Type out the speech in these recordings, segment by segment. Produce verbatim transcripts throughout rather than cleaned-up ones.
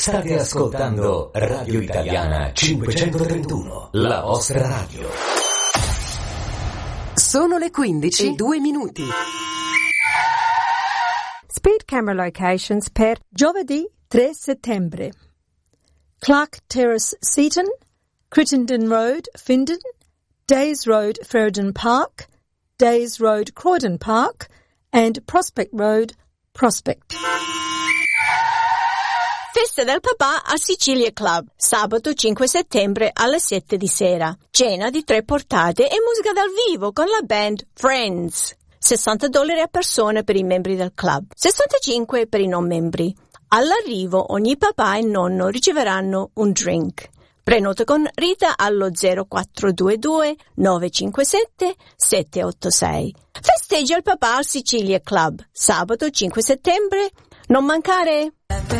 State ascoltando Radio Italiana cinquecentotrentuno, la vostra radio. Sono le quindici e due minuti. Speed camera locations per giovedì tre settembre. Clark Terrace, Seaton, Crittenden Road, Findon, Days Road, Ferryden Park, Days Road, Croydon Park, and Prospect Road, Prospect. Festa del papà a Sicilia Club, sabato cinque settembre alle sette di sera. Cena di tre portate e musica dal vivo con la band Friends. sessanta dollari a persona per i membri del club, sessantacinque per i non membri. All'arrivo ogni papà e nonno riceveranno un drink. Prenota con Rita allo zero quattro due due nove cinque sette sette otto sei. Festeggia il papà al Sicilia Club, sabato cinque settembre. Non mancare!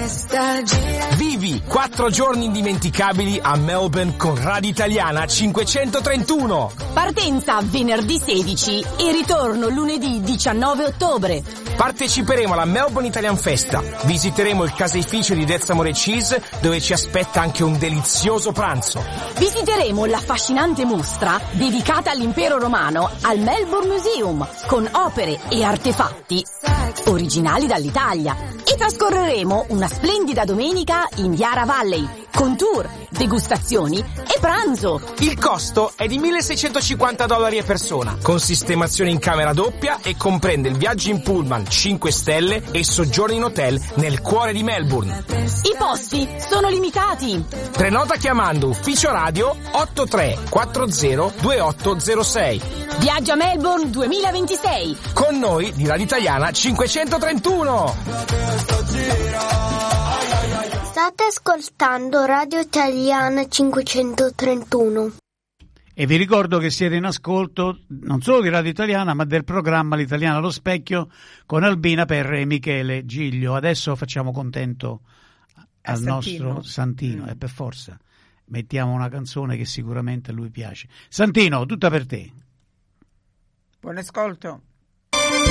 Vivi quattro giorni indimenticabili a Melbourne con Radio Italiana cinquecentotrentuno. Partenza venerdì sedici e ritorno lunedì diciannove ottobre. Parteciperemo alla Melbourne Italian Festa. Visiteremo il caseificio di Dezzamore Cheese, dove ci aspetta anche un delizioso pranzo. Visiteremo l'affascinante mostra dedicata all'impero romano al Melbourne Museum, con opere e artefatti originali dall'Italia. E trascorreremo una splendida domenica in Yarra Valley, con tour, degustazioni e pranzo. Il costo è di milleseicentocinquanta dollari a persona, con sistemazione in camera doppia, e comprende il viaggio in pullman cinque stelle e soggiorno in hotel nel cuore di Melbourne. I posti sono limitati. Prenota chiamando ufficio radio otto tre quattro zero due otto zero sei. Viaggio a Melbourne duemilaventisei. Con noi di Radio Italiana cinquecentotrentuno. State ascoltando Radio Italiana cinquecentotrentuno. E vi ricordo che siete in ascolto non solo di Radio Italiana, ma del programma L'Italiana allo Specchio con Albina Perre e Michele Giglio. Adesso facciamo contento al Santino. nostro Santino, mm. e per forza mettiamo una canzone che sicuramente a lui piace. Santino, tutta per te. Buon ascolto.